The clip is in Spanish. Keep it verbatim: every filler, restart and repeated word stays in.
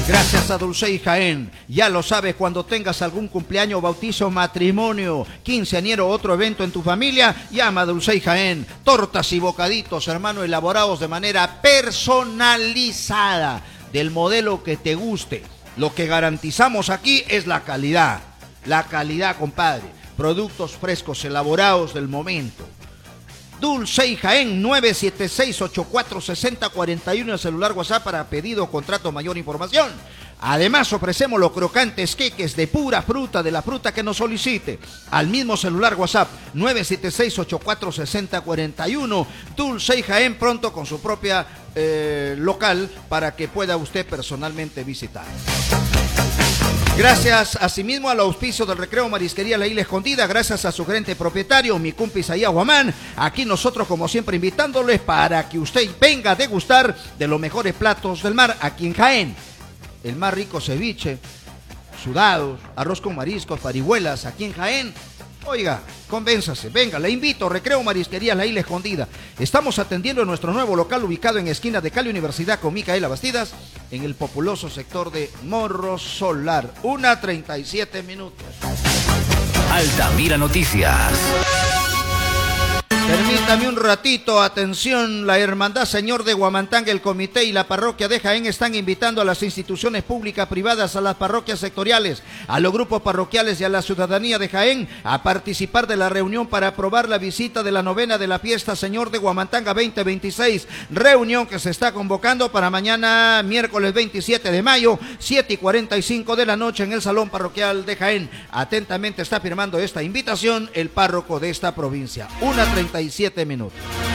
Gracias a Dulcey Jaén. Ya lo sabes, cuando tengas algún cumpleaños, bautizo, matrimonio, quinceañero o otro evento en tu familia, llama a Dulcey Jaén. Tortas y bocaditos, hermano, elaborados de manera personalizada, del modelo que te guste. Lo que garantizamos aquí es la calidad. La calidad, compadre. Productos frescos, elaborados del momento. Dulcey Jaén, nueve siete seis, ocho cuatro seis cero cuatro uno, el celular WhatsApp para pedido, contrato, mayor información. Además ofrecemos los crocantes queques de pura fruta, de la fruta que nos solicite. Al mismo celular WhatsApp, nueve siete seis, ocho cuatro seis cero cuatro uno. Dulcey Jaén, pronto con su propia eh, local para que pueda usted personalmente visitar. Gracias asimismo al auspicio del Recreo Marisquería La Isla Escondida, gracias a su gerente propietario, mi cumpi Isaías Guamán. Aquí nosotros, como siempre, invitándoles para que usted venga a degustar de los mejores platos del mar aquí en Jaén. El más rico ceviche, sudados, arroz con mariscos, parihuelas aquí en Jaén. Oiga, convénzase, venga, le invito, Recreo Marisquería La Isla Escondida. Estamos atendiendo en nuestro nuevo local ubicado en esquina de Cali Universidad con Micaela Bastidas, en el populoso sector de Morro Solar. Una treinta y siete minutos. Altamira Noticias. Permítame un ratito, atención, la Hermandad Señor de Huamantanga, el Comité y la Parroquia de Jaén están invitando a las instituciones públicas, privadas, a las parroquias sectoriales, a los grupos parroquiales y a la ciudadanía de Jaén a participar de la reunión para aprobar la visita de la novena de la fiesta Señor de Huamantanga veinte veintiséis, reunión que se está convocando para mañana, miércoles veintisiete de mayo, siete y cuarenta y cinco de la noche en el Salón Parroquial de Jaén. Atentamente está firmando esta invitación el párroco de esta provincia. Una treinta y siete minutos.